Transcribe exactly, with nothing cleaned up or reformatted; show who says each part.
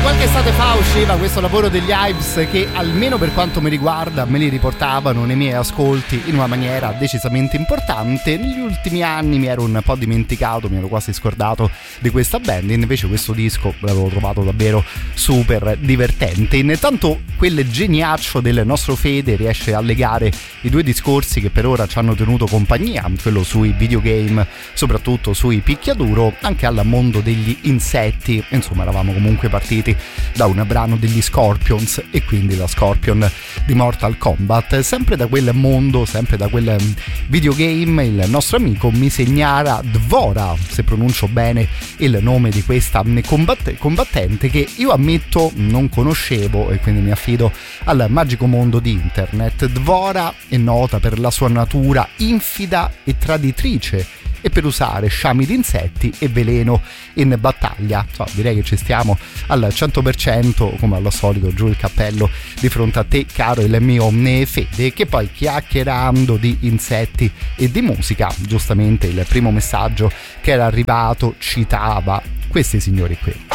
Speaker 1: Qualche estate fa usciva questo lavoro degli Hives che, almeno per quanto mi riguarda, me li riportavano nei miei ascolti in una maniera decisamente importante. Negli ultimi anni mi ero un po' dimenticato, mi ero quasi scordato di questa band, invece questo disco l'avevo trovato davvero super divertente. Intanto quel geniaccio del nostro Fede riesce a legare i due discorsi che per ora ci hanno tenuto compagnia, quello sui videogame, soprattutto sui picchiaduro, anche al mondo degli insetti. Insomma, eravamo comunque partiti da un brano degli Scorpions e quindi da Scorpion di Mortal Kombat. Sempre da quel mondo, sempre da quel videogame, il nostro amico mi segnala Dvora, se pronuncio bene il nome di questa combatt- combattente, che io ammetto non conoscevo e quindi mi affido al magico mondo di internet. Dvora è nota per la sua natura infida e traditrice e per usare sciami di insetti e veleno in battaglia. So, direi che ci stiamo al cento per cento, come al solito, giù il cappello di fronte a te, caro il mio Fede, che poi, chiacchierando di insetti e di musica, giustamente il primo messaggio che era arrivato citava questi signori qui.